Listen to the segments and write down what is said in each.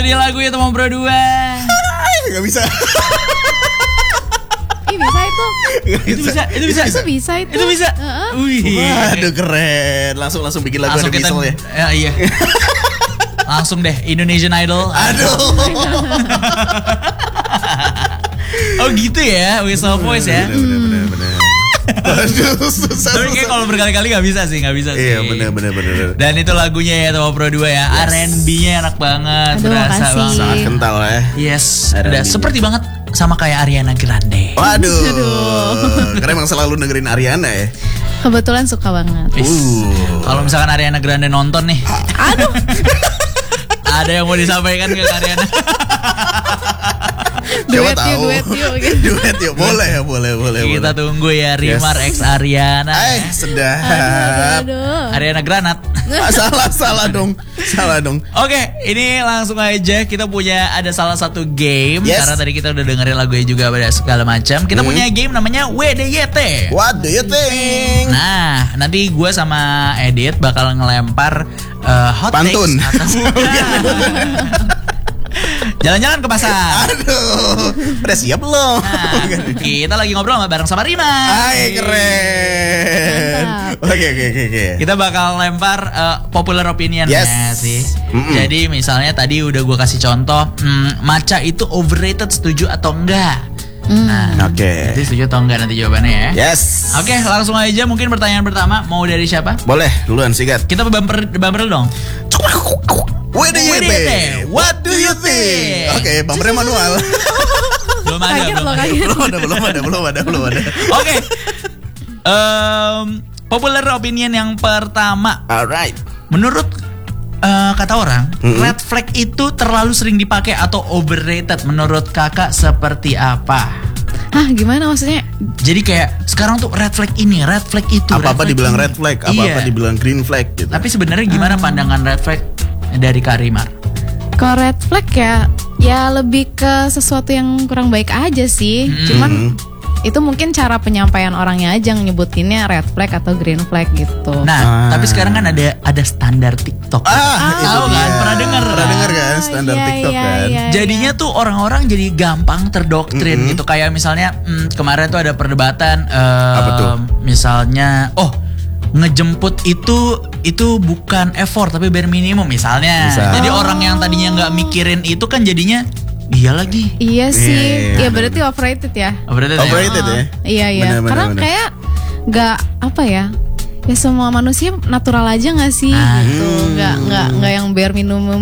dia lagunya teman Pro 2. Gak bisa. Ih, bisa itu. Itu bisa. Itu bisa itu. Itu bisa. Wih. Waduh keren. Langsung bikin lagu Langsung ada kita Bisel ya. Iya. Langsung deh Indonesian Idol. Aduh. Oh gitu ya, Whistle Voice ya. Bener. Aduh, susah. Tapi kayak kalau berkali-kali gak bisa sih. Iya bener. Dan itu lagunya ya Teman Pro 2 ya. R&B-nya enak banget. Aduh, berasa makasih. banget. Sangat kental ya. Yes, R&B. udah seperti banget sama kayak Ariana Grande. Waduh. Karena emang selalu dengerin Ariana ya. Kebetulan suka banget. Kalau misalkan Ariana Grande nonton nih, Aduh. ada yang mau disampaikan ke Ariana? Siapa Duet tahu. yuk gitu. Duet yuk. Boleh. Kita tunggu ya Rimar X Ariana. Sedap. Aduh. Ariana Granat. Salah dong. Oke, ini langsung aja kita punya ada salah satu game. Yes. Karena tadi kita udah dengerin lagunya juga pada segala macam. Kita punya game namanya WDYT. What do you think? Nah, nanti gue sama Edit bakal ngelempar hot Pantun. takes atau bukan. Jalan-jalan ke pasar. Aduh, udah siap belum? Nah, kita lagi ngobrol bareng sama Rima. Hai, keren. Oke. Kita bakal lempar popular opinion Yes. ya sih. Jadi misalnya tadi udah gue kasih contoh, matcha itu overrated, setuju atau enggak? Nah, Oke. nanti setuju atau enggak nanti jawabannya ya. Yes. Oke, langsung aja mungkin pertanyaan pertama mau dari siapa? Boleh, duluan sikat. Kita bumper dong. WDYT, what do you think? Oke, bumpernya manual. Belum ada. Kaget. Belum ada. Oke. Popular opinion yang pertama. Alright. Menurut kata orang, red flag itu terlalu sering dipakai atau overrated. Menurut kakak seperti apa? Hah, gimana maksudnya? Jadi kayak sekarang tuh red flag ini, red flag itu. Apa-apa red flag dibilang ini. red flag, apa-apa Iya. dibilang green flag gitu. Tapi sebenarnya gimana pandangan red flag dari Kak Rimar? Kalau red flag ya lebih ke sesuatu yang kurang baik aja sih. Cuman itu mungkin cara penyampaian orangnya aja nyebutinnya red flag atau green flag gitu. Nah, tapi sekarang kan ada standar TikTok. Tahu itu kan? dia. Pernah dengar kan standar Iya, TikTok iya, kan. iya. Jadinya tuh orang-orang jadi gampang terdoktrin gitu. Kayak misalnya kemarin tuh ada perdebatan Apa tuh? misalnya ngejemput itu bukan effort tapi bare minimum misalnya. Misal. Jadi orang yang tadinya nggak mikirin itu kan jadinya iya lagi. Iya sih. Iya, Iya berarti overrated ya. Overrated ya. Iya. Benar, Karena benar. kayak nggak apa ya? Ya semua manusia natural aja nggak sih gitu. Nggak yang bare minimum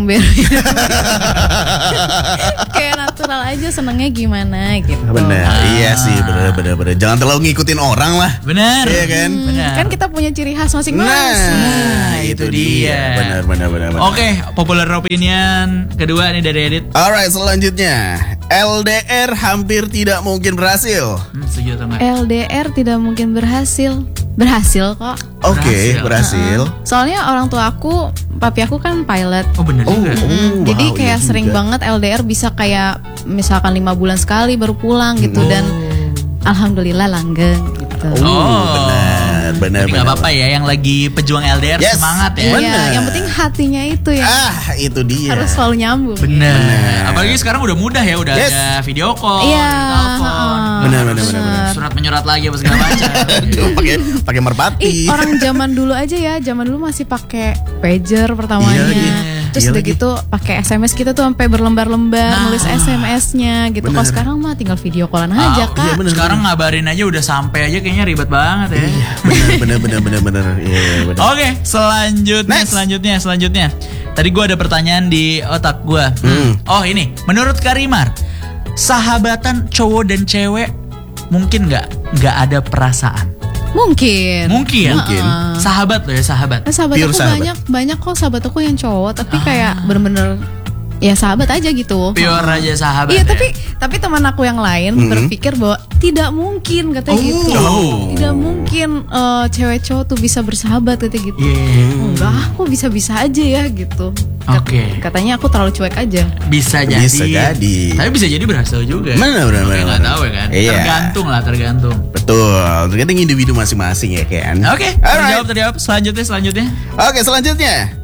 kayak natural aja senengnya gimana gitu. Bener, iya sih, bener. Jangan terlalu ngikutin orang lah. Benar. Iya kan? Benar. Kan kita punya ciri khas masing-masing. Nah, itu dia. Benar. Oke, popular opinion kedua nih dari Edit. Alright, selanjutnya LDR hampir tidak mungkin berhasil. Setuju atau enggak? LDR tidak mungkin berhasil. Berhasil kok. Oke, berhasil. Soalnya orang tua aku, papi aku kan pilot. Oh bener juga. Jadi wow, kayak iya sering juga. banget LDR bisa kayak misalkan 5 bulan sekali baru pulang gitu dan alhamdulillah langgeng gitu. Benar. Tapi nggak apa-apa ya, yang lagi pejuang LDR Yes. semangat ya. Iya, Bener. yang penting hatinya itu ya Itu dia. harus selalu nyambung. Bener. Apalagi sekarang udah mudah ya, udah Yes. ada video call, Iya, telepon. Bener. Surat menyurat lagi apa segala macam. Aduh, pakai merpati. Orang zaman dulu aja ya, zaman dulu masih pakai pager pertamanya. Iya, Terus iya udah lagi. gitu pakai SMS kita tuh sampai berlembar-lembar nulis SMS-nya gitu. Kalau sekarang mah tinggal video callan aja, Kak. bener. Sekarang ngabarin aja udah sampai aja kayaknya ribet banget ya. Bener. Iya, bener. Oke, selanjutnya. Tadi gue ada pertanyaan di otak gue. Oh ini, menurut Karimar, sahabatan cowok dan cewek mungkin nggak ada perasaan? Mungkin. Mungkin. Sahabat loh ya, sahabat. Sahabat Pure aku sahabat. banyak kok sahabat aku yang cowok tapi kayak bener-bener ya sahabat aja gitu. Pure aja sahabat. Iya, ya. tapi teman aku yang lain berpikir bahwa tidak mungkin katanya gitu. Tidak mungkin cewek cowok tuh bisa bersahabat katanya gitu. Enggak, aku bisa-bisa aja ya gitu. Oke. Katanya aku terlalu cuek aja. Bisa jadi. Tapi bisa jadi berhasil juga. Bener. Nggak tahu ya kan. Iya. Tergantung. Betul. Tergantung individu masing-masing ya kan. Oke, Alright. terjawab. Selanjutnya. Oke, selanjutnya.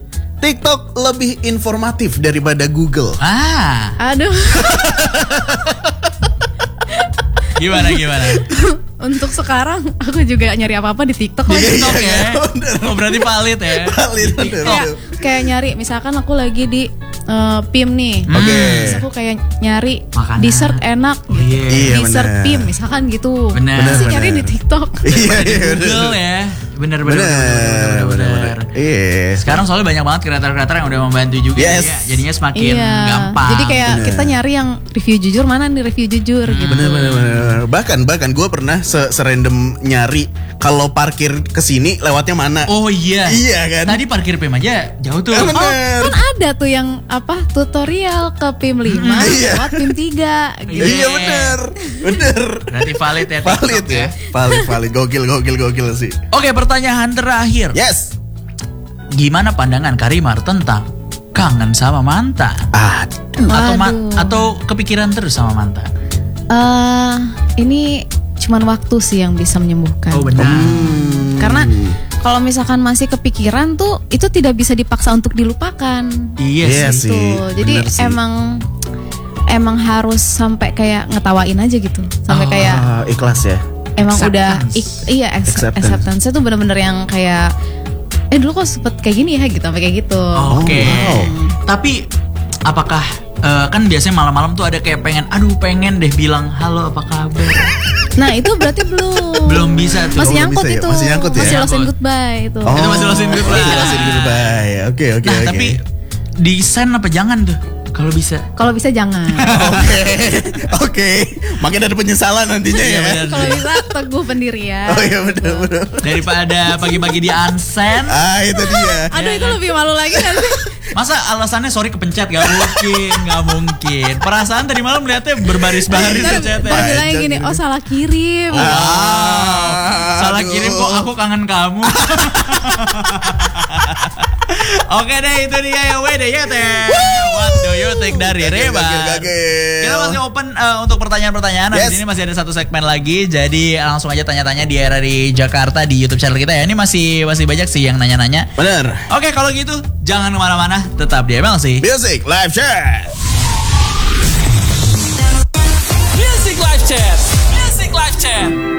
TikTok lebih informatif daripada Google. Aduh. Gimana? Untuk sekarang aku juga nyari apa-apa di TikTok lagi. TikTok ya. Oh, berarti valid ya. Valid, bener. Kayak nyari, misalkan aku lagi di PIM nih. Oke. Terus aku kayak nyari Makanan. dessert enak gitu. Iya, Dessert bener. PIM misalkan gitu. Bener. Pasti Bener, nyari bener. di TikTok. Iya, Google ya. Bener. Bener. Iya. Sekarang soalnya banyak banget kreator-kreator yang udah membantu juga Yes. ya. Jadinya semakin gampang. Jadi kayak Bener. kita nyari yang review jujur, mana nih review jujur gitu. Bener. Bahkan gue pernah serandom nyari kalau parkir kesini lewatnya mana. Oh iya. Iya kan? Tadi parkir PIM aja jauh tuh. Bener. Kan ada tuh yang apa tutorial ke PIM 5 Iya. lewat PIM 3 gitu. Iya bener. Berarti valid ya TikTok Valid ya. Valid. Gokil sih. Oke, pertanyaan terakhir. Yes. Gimana pandangan Karimar tentang kangen sama mantan? Waduh. Atau kepikiran terus sama mantan? Ini cuman waktu sih yang bisa menyembuhkan. Oh benar. Karena kalau misalkan masih kepikiran tuh itu tidak bisa dipaksa untuk dilupakan. Iya sih. Tuh. Jadi bener sih. emang harus sampai kayak ngetawain aja gitu. Sampai kayak Ikhlas ya. emang udah Acceptance. acceptance tuh bener-bener yang kayak dulu kok sempet kayak gini ya gitu, sampai kayak gitu. Oke. wow. Tapi apakah kan biasanya malam-malam tuh ada kayak pengen deh bilang halo apa kabar? Nah itu berarti belum. Belum bisa tuh. Masih Belum nyangkut bisa ya? itu. Masih nyangkut ya? Masih lost in Nyangkut. goodbye itu. Itu masih lost in goodbye. Lost in goodbye. Oke. Nah tapi desain apa jangan tuh? Kalau bisa. Kalau bisa jangan. Oke. Makin ada penyesalan nantinya Iya, ya. benar. Kalau bisa teguh pendirian. Oh iya benar. Daripada pagi-pagi di unsend. Itu dia. Aduh itu lebih malu lagi kan sih. Masa alasannya sorry kepencet? Gak mungkin. Perasaan tadi malam lihatnya berbaris-baris Ntar chatnya. bilangnya gini, oh salah kirim. Salah Aduh. kirim kok, aku kangen kamu. Oke deh, itu dia ya WDYT. What do you think dari Reba? Gokil. Kita masih open untuk pertanyaan-pertanyaan. Yes. Di sini masih ada satu segmen lagi, jadi langsung aja tanya-tanya di RRI Jakarta di YouTube channel kita ya. Ini masih banyak sih yang nanya-nanya. Bener. Oke, kalau gitu jangan kemana-mana, tetap di MLC. Music Live Chat. Music Live Chat.